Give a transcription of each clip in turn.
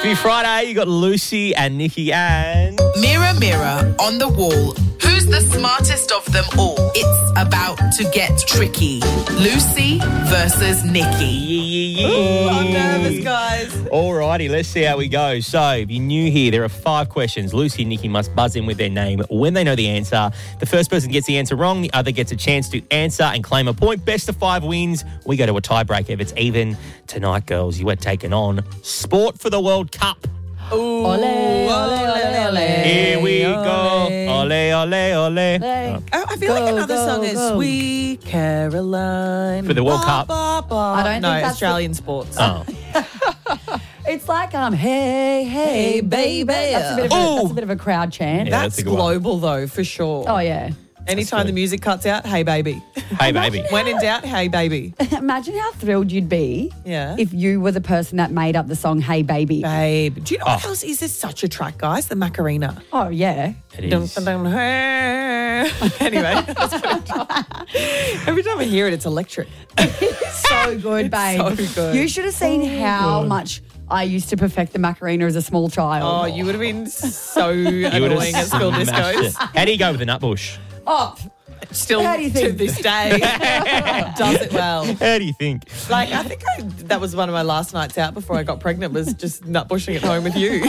Happy Friday. You got Lucy and Nikki and... Mirror, mirror on the wall. Who's the smartest of them all? It's about to get tricky. Lucy versus Nikki. Ooh, I'm nervous, guys. Alrighty, let's see how we go. So, if you're new here, there are 5 questions. Lucy and Nikki must buzz in with their name when they know the answer. The first person gets the answer wrong, the other gets a chance to answer and claim a point. Best of 5 wins. We go to a tiebreak if it's even. Tonight, girls, you are taking on Sport for the World Cup. Ooh. Ole, ole, ole, ole. Here we go. Ole, ole, ole. I feel like another song is Sweet Caroline. For the World Cup. I don't No, think that's Australian sports. Oh. It's like hey baby. That's a bit of a crowd chant. Yeah. That's that's a good one. global, though, for sure. Oh yeah. Anytime good. the music cuts out, hey, baby. Hey, baby. When in doubt, hey, baby. Imagine how thrilled you'd be Yeah. if you were the person that made up the song Hey Baby. Babe. Do you know what else is this such a track, guys? The Macarena. Oh yeah. It Dun, is. dun, dun, hey. Anyway, that's what every time I hear it, it's electric. So good, babe. so good. You should have seen how much I used to perfect the Macarena as a small child. Oh, you would have been so You would annoying have at school smashed discos. it. How do you go with the Nutbush? Oh, Still How do you to think? this day does it well. How do you think? Like, I think that was one of my last nights out before I got pregnant, was just nut bushing at home with you.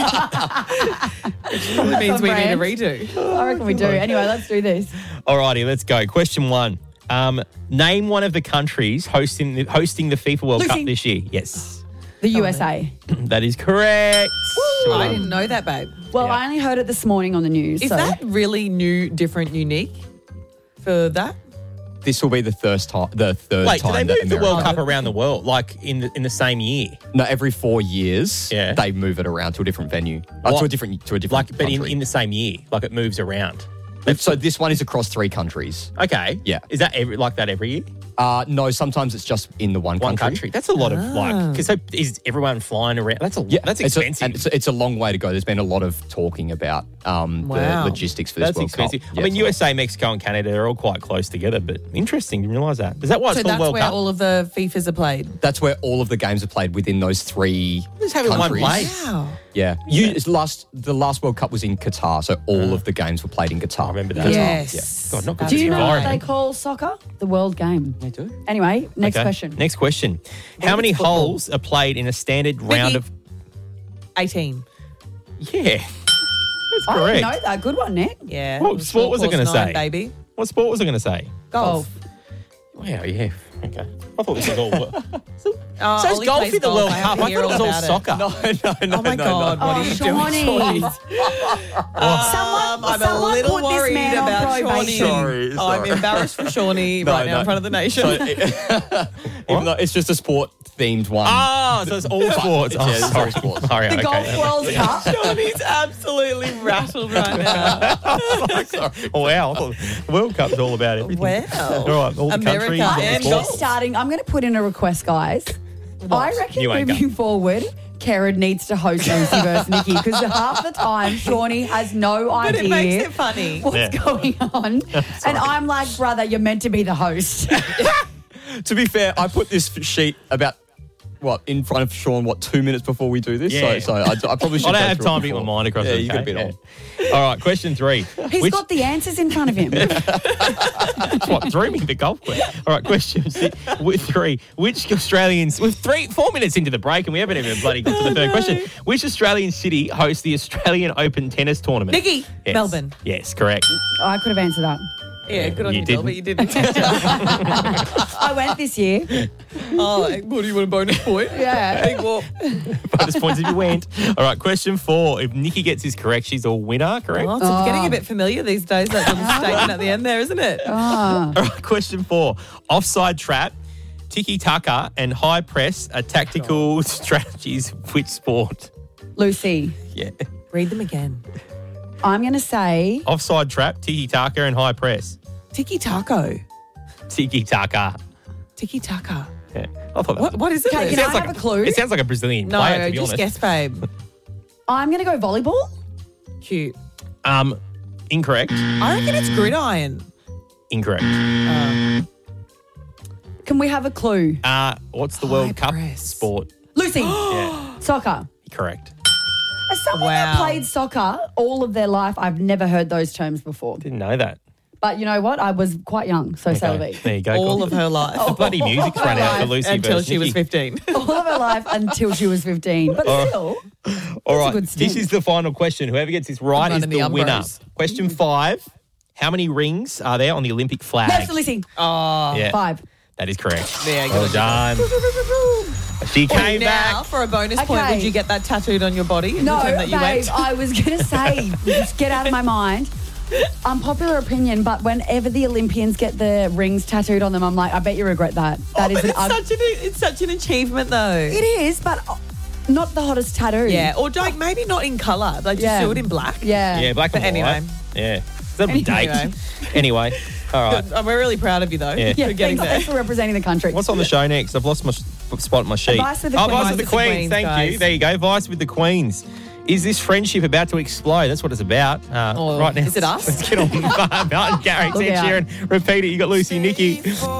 Which really means we need a redo. I reckon we do. Anyway, let's do this. Alrighty, let's go. Question 1. Name one of the countries hosting the FIFA World Lucy. Cup this year. Yes. The USA. That is correct. I didn't know that, babe. Well, Yeah. I only heard it this morning on the news. Is so. that really new, different, unique for that? This will be the third time. Wait, do they that move the World America- Cup around the world, like in the same year? No, every 4 years, Yeah. they move it around to a different venue, What? to a different Like, but country. in the same year, like it moves around. So this one is across 3 countries. Okay. Yeah. Is that like that every year? No, sometimes it's just in the one country. That's a lot of because is everyone flying around? That's that's expensive. It's a long way to go. There's been a lot of talking about the Wow. logistics for this That's World expensive. Cup. I Yeah, mean, it's a lot. USA, Mexico, and Canada are all quite close together, but interesting. Didn't realise that. Is that why it's So called that's World where Cup? all of the FIFAs are played. That's where all of the games are played within those 3 Just have it in one countries. place. Wow. Yeah. The last World Cup was in Qatar, so all of the games were played in Qatar. I remember that. Yes. God, not good That's for Do the you know what they environment. call soccer? The world game. They do. Anyway, next Okay. question. Next question. How many it's football. holes are played in a standard round of... 18. Yeah. That's I correct. didn't know that. Good one, Nick. Yeah. What sport was I Short gonna course say? 9, baby. What sport was I going to say? Golf. Wow, yeah. Okay. I thought this was all... Oh, So is Ollie golf plays in the golf. World I have Cup? to I hear thought it was all about soccer. No, Oh my God, what are you Shawnee. doing, Shawnee? Someone I'm a little put this worried man on about probation. Shawnee. Sorry. I'm embarrassed for Shawnee right now in front of the nation. So, even though it's just a sport-themed one. Oh, so it's all sports. Oh, Yeah, it's all sorry. sports. Sorry, The okay. Golf World Cup. Shawnee's absolutely rattled right now. Oh, wow. I thought the World Cup's all about everything. Wow. All right, all the America countries. all the and sports. golf. Starting, I'm going to put in a request, guys. I reckon You ain't moving forward, Karen needs to host Lucy versus Nikki because half the time Shawnee has no But idea it makes it funny. what's Yeah. going on. And I'm like, brother, you're meant to be the host. To be fair, I put this sheet about in front of Sean 2 minutes before we do this. Yeah. So I probably should. I don't go have through time it to get my before. mind across Yeah, it. you got a okay? bit on. Yeah. All right, question 3. He's got the answers in front of him. That's what threw me, the golf question. All right, question 3. Which Australians... We're 4 minutes into the break and we haven't even bloody got to the third question. Which Australian city hosts the Australian Open tennis tournament? Nikki, Yes. Melbourne. Yes, correct. I could have answered that. Yeah, good on You you, Bill, didn't. but you didn't. I went this year. Oh, what do you want, a bonus point? Yeah. Big whoop. Bonus points if you went. All right, question 4. If Nikki gets this correct, she's a winner, correct? Oh, it's getting a bit familiar these days, that little statement at the end there, isn't it? All right, question 4. Offside trap, tiki-taka and high press are tactical strategies of which sport? Lucy, Yeah. Read them again. I'm going to say Offside trap, tiki-taka and high press. Tiki-taco. Tiki-taka. Tiki-taka. Yeah. I thought that was... What is it? Okay, then? can I have a clue? It sounds like a Brazilian No, player, to be just honest. guess, babe. I'm going to go volleyball. Cute. Incorrect. I reckon it's gridiron. Incorrect. Can we have a clue? What's the World Cup press. sport? Lucy, Yeah. soccer. Correct. As someone that played soccer all of their life, I've never heard those terms before. Didn't know that. But you know what? I was quite young, so so be. There you go. All of her life. The bloody music's run out for Lucy Until versus she was Nikki. 15. All of her life until she was 15. But still, All right, a good stint. this is the final question. Whoever gets this right is running the the winner. Umbros. Question 5. How many rings are there on the Olympic flag? no, Felicity. Yeah, 5. that is correct. There you Well go. done. She came Now, back. for a bonus point, Okay. would you get that tattooed on your body? No, the time that you babe, went? I was going to say, just get out of my mind. Unpopular opinion, but whenever the Olympians get the rings tattooed on them, I'm like, I bet you regret that. That is It's such an achievement, though. It is, but not the hottest tattoo. Yeah, or like maybe not in colour. Like just do it in black. Yeah. Yeah, black But and anyway. white. Yeah. That'd be date. Anyway. Anyway, all right. We're really proud of you, though, Yeah. Yeah, for getting thanks, there. thanks for representing the country. What's on the show next? I've lost my spot on my sheet. Vice with the Vice Queens. with the Queens. Thank you. guys. There you go. Vice with the Queens. Is this friendship about to explode? That's what it's about. Right now. is it us? Let's get on. Martin Garrix, Look Ed out. Sheeran. Repeat it. You got Lucy, Nikki.